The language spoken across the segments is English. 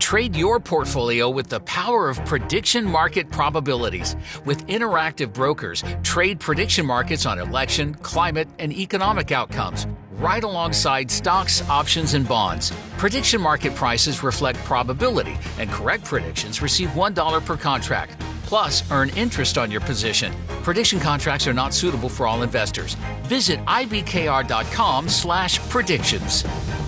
Trade your portfolio with the power of prediction market probabilities. With interactive brokers, trade prediction markets on election, climate, and economic outcomes, right alongside stocks, options, and bonds. Prediction market prices reflect probability, and correct predictions receive $1 per contract. Plus, earn interest on your position. Prediction contracts are not suitable for all investors. Visit ibkr.com/predictions.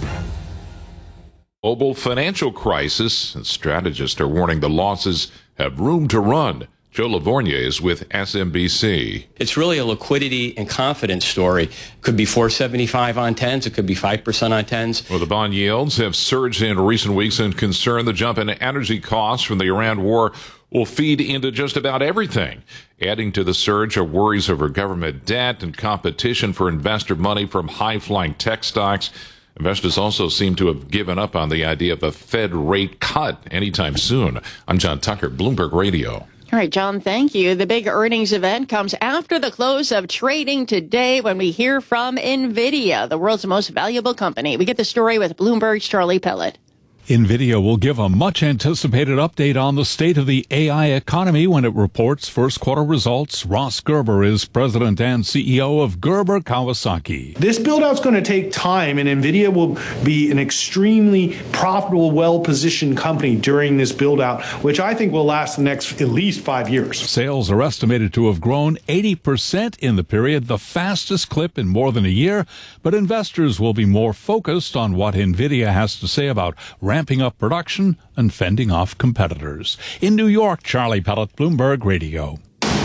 Global financial crisis, and strategists are warning the losses have room to run. Joe Lavorgna is with SMBC. It's really a liquidity and confidence story. Could be 475 on 10s. It could be 5% on 10s. Well, the bond yields have surged in recent weeks, and concern the jump in energy costs from the Iran war will feed into just about everything. Adding to the surge are worries over government debt and competition for investor money from high-flying tech stocks. Investors also seem to have given up on the idea of a Fed rate cut anytime soon. I'm John Tucker, Bloomberg Radio. All right, John, thank you. The big earnings event comes after the close of trading today when we hear from NVIDIA, the world's most valuable company. We get the story with Bloomberg's Charlie Pellet. NVIDIA will give a much-anticipated update on the state of the AI economy when it reports first quarter results. Ross Gerber is president and CEO of Gerber Kawasaki. This build-out's going to take time, and NVIDIA will be an extremely profitable, well-positioned company during this build-out, which I think will last the next at least 5 years. Sales are estimated to have grown 80% in the period, the fastest clip in more than a year, but investors will be more focused on what NVIDIA has to say about ramping up production and fending off competitors. In New York, Charlie Pellet, Bloomberg Radio.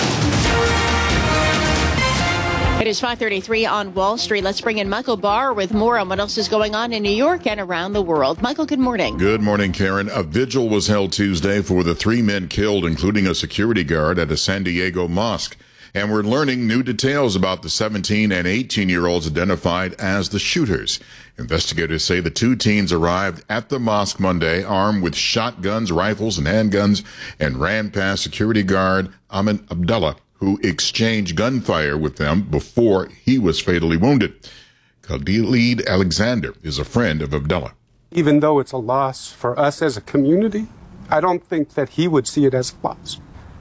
It is 5:33 on Wall Street. Let's bring in Michael Barr with more on what else is going on in New York and around the world. Michael, good morning. Good morning, Karen. A vigil was held Tuesday for the 3 men killed, including a security guard at a San Diego mosque. And we're learning new details about the 17 and 18-year-olds identified as the shooters. Investigators say the two teens arrived at the mosque Monday armed with shotguns, rifles, and handguns and ran past security guard Ahmed Abdullah, who exchanged gunfire with them before he was fatally wounded. Khalid Alexander is a friend of Abdullah. Even though it's a loss for us as a community, I don't think that he would see it as a loss.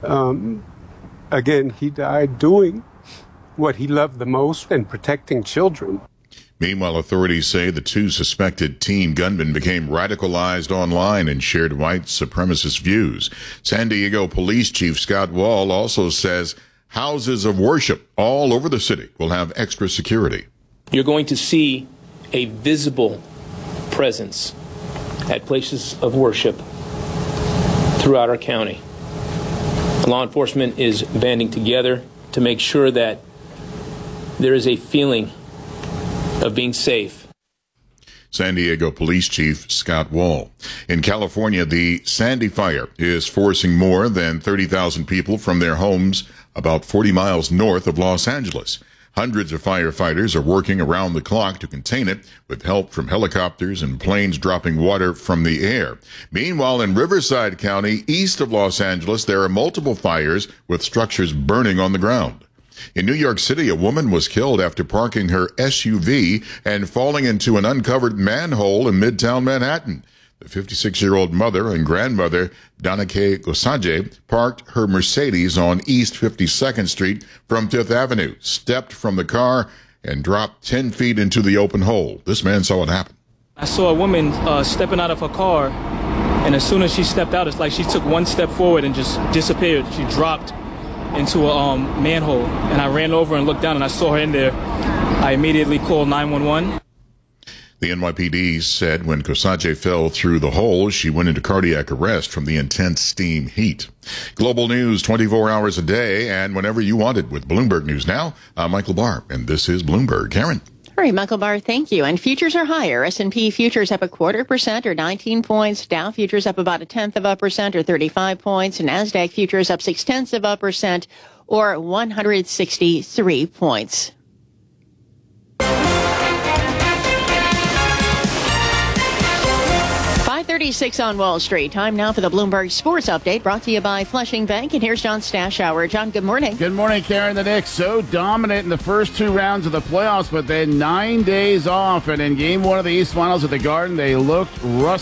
Again, he died doing what he loved the most and protecting children. Meanwhile, authorities say the two suspected teen gunmen became radicalized online and shared white supremacist views. San Diego Police Chief Scott Wall also says houses of worship all over the city will have extra security. You're going to see a visible presence at places of worship throughout our county. Law enforcement is banding together to make sure that there is a feeling of being safe. San Diego Police Chief Scott Wall. In California, the Sandy Fire is forcing more than 30,000 people from their homes about 40 miles north of Los Angeles. Hundreds of firefighters are working around the clock to contain it, with help from helicopters and planes dropping water from the air. Meanwhile, in Riverside County, east of Los Angeles, there are multiple fires with structures burning on the ground. In New York City, a woman was killed after parking her SUV and falling into an uncovered manhole in Midtown Manhattan. The 56-year-old mother and grandmother, Danake Gosaje, parked her Mercedes on East 52nd Street from Fifth Avenue, stepped from the car, and dropped 10 feet into the open hole. This man saw it happen. I saw a woman stepping out of her car, and as soon as she stepped out, it's like she took one step forward and just disappeared. She dropped into a manhole, and I ran over and looked down, and I saw her in there. I immediately called 911. The NYPD said when Kosaje fell through the hole, she went into cardiac arrest from the intense steam heat. Global news 24 hours a day and whenever you want it with Bloomberg News Now. I'm Michael Barr, and this is Bloomberg. Karen. All right, Michael Barr, thank you. And futures are higher. S&P futures up 0.25% or 19 points. Dow futures up about 0.1% or 35 points. And NASDAQ futures up 0.6% or 163 points. 5:36 on Wall Street. Time now for the Bloomberg Sports Update, brought to you by Flushing Bank. And here's John Stashower. John, good morning. Good morning, Karen. The Knicks so dominant in the first two rounds of the playoffs, but then 9 days off. And in Game 1 of the East Finals at the Garden, they looked rusty.